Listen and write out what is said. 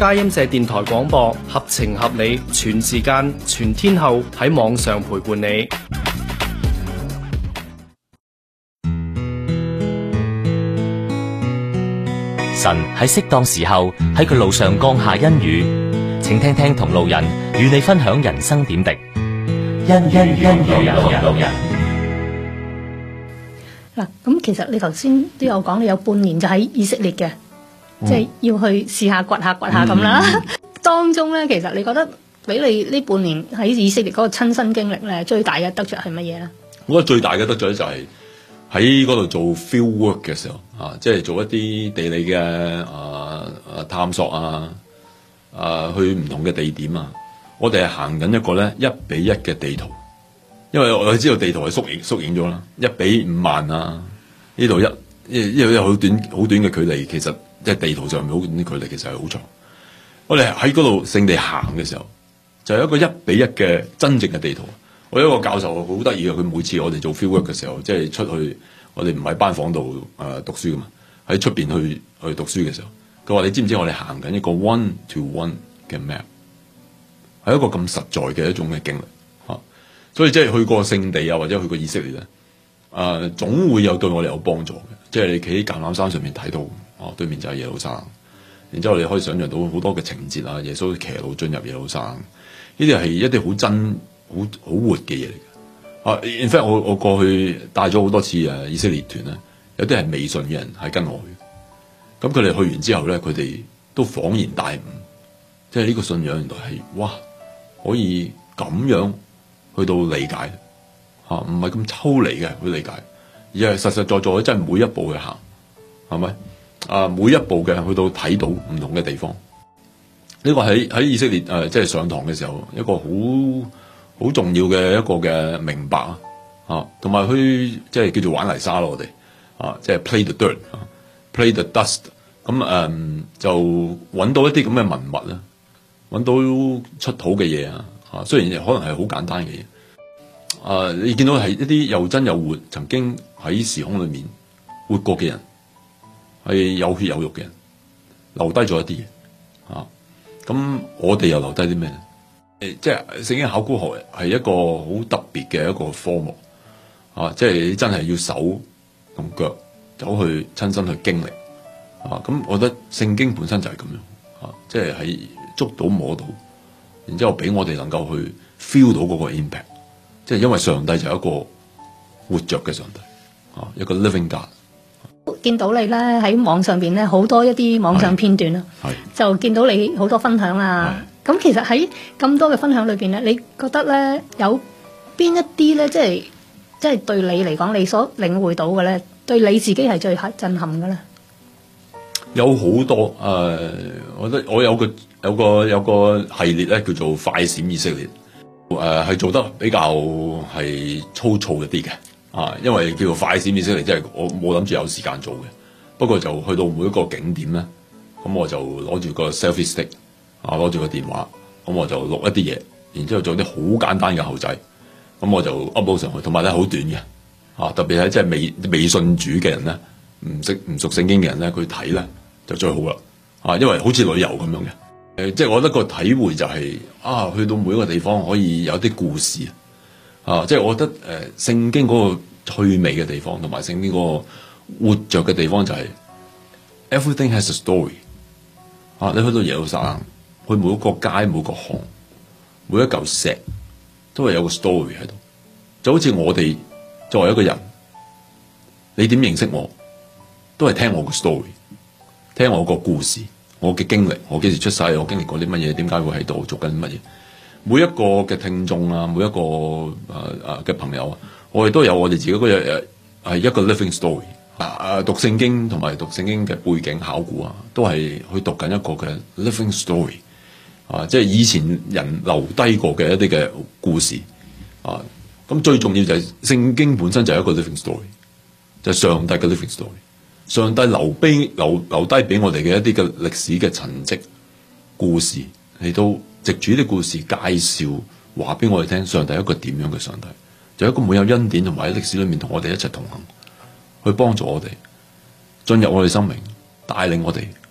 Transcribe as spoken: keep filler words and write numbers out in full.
佳音社電台廣播，合情合理，全時間、全天候喺網上陪伴你。 神喺適當時候喺佢路上降下恩雨，請聽聽同路人與你分享人生點滴。恩恩恩路人路人。 嗱，咁其實你頭先都有講，你有半年就喺以色列嘅，嗯、即係要去試下掘下掘下咁啦。嗯、當中咧，其實你覺得俾你呢半年喺以色列嗰個親身經歷咧，最大嘅得着係乜嘢咧？ 我覺得最大嘅得着咧就係喺嗰度做 field work 嘅時候啊，即係做一啲地理嘅啊啊探索啊，啊去唔同嘅地點啊，我哋係行緊一個咧一比一嘅地圖。因為我知道地圖係縮影縮影咗啦，一比五萬啊，呢度一，因為好短好短嘅距離，其實即係地圖上面好短啲距離，其實係好長。我哋喺嗰度聖地行嘅時候，就係一個一比一嘅真正嘅地圖。我有一個教授好得意嘅，佢每次我哋做 field work 嘅時候，即係出去，我哋唔喺班房度誒讀書噶嘛，喺出邊去去讀書嘅時候，佢話你知唔知我哋行緊一個 one to one 嘅 map， 係一個咁實在嘅一種嘅經歷。所以即係去過聖地啊，或者去過以色列咧，啊、呃，總會有對我哋有幫助嘅。即係你企喺橄欖山上面睇到，哦，對面就係耶路撒冷。然之後你可以想象到好多嘅情節啊，耶穌騎驢進入耶路撒冷，呢啲係一啲好真、好好活嘅嘢嚟嘅。啊 in fact 我我過去帶咗好多次啊以色列團咧，有啲係未信嘅人係跟我去。咁佢哋去完之後咧，佢哋都恍然大悟，即係呢個信仰原來係哇，可以咁樣。去到理解嚇，唔係咁抽離嘅去理解，而係實實在在真係每一步去行，係咪啊？每一步嘅去到睇到唔同嘅地方，呢個喺喺以色列誒，即係上堂嘅時候一個好好重要嘅一個嘅明白啊！嚇，同埋去即係叫做玩泥沙咯，我哋啊，即係 play the dirt，play the dust，咁誒就揾到一啲咁嘅文物啦，揾到出土嘅嘢啊！啊，雖然可能係好簡單嘅嘢，啊，你見到係一啲又真又活，曾經喺時空裏面活過嘅人，係有血有肉嘅人，留低咗一啲嘢，啊，咁我哋又留低啲咩咧？誒，即係聖經考古學係一個好特別嘅一個科目，啊，即係你真係要手同腳走去親身去經歷，啊，咁我覺得聖經本身就係咁樣，啊，即係喺捉到摸到。然之後俾我哋能夠去 feel 到嗰個 impact， 即係因為上帝就係一個活着嘅上帝，啊，一個 living God。 見到你咧喺網上邊咧好多一啲網上片段啦，就見到你好多分享啊。咁其實喺咁多嘅分享裏邊咧，你覺得咧有邊一啲咧，即係即係對你嚟講，你所領會到嘅咧，對你自己係最震撼嘅咧？ 有好多誒、呃，我覺得我有個有個有個系列咧，叫做快閃以色列，誒、呃、係做得比較係粗糙一啲嘅，啊，因為叫做快閃以色列，即係我冇諗住有時間做嘅，不過就去到每一個景點咧，咁我就攞住個 selfie stick，啊，攞住個電話，咁我就錄一啲嘢，然之後做啲好簡單嘅後製，咁我就 upload 上去，同埋咧好短嘅，啊，特別係即係未未信主嘅人咧，唔識唔熟聖經嘅人咧，佢睇咧。就最好啦，啊，因為好似旅遊咁樣嘅，誒、呃，即係我覺得個體會就係、是、啊，去到每一個地方可以有啲故事，啊，即係我覺得誒，聖、呃、經嗰個趣味嘅地方，同埋聖經嗰個活着嘅地方就係、是、everything has a story，啊，你去到耶路撒冷，去每一個街、每個巷、每一嚿石，都係有個 story 喺度，就好似我哋作為一個人，你點認識我，都係聽我個 story。聽我個故事，我嘅經歷，我幾時出世，我經歷過啲乜嘢，點解會喺度做緊乜嘢？每一個嘅聽眾啊，每一個誒誒嘅朋友啊，我哋都有我哋自己嗰日誒係一個 living story 啊啊！讀聖經同埋讀聖經嘅背景考古啊，都係去讀緊一個嘅 living story 啊，即係以前人留低過嘅一啲嘅故事啊。咁最重要就係聖經本身就係一個 living story，就係上帝嘅 living story。上帝留俾留留低俾我哋嘅一啲嘅歷史嘅痕跡故事，嚟到藉住啲故事介紹話俾我哋聽，上帝係一個點樣嘅上帝，就係一個滿有恩典同埋喺歷史裏面同我哋一齊同行，去幫助我哋進入我哋生命，帶領我哋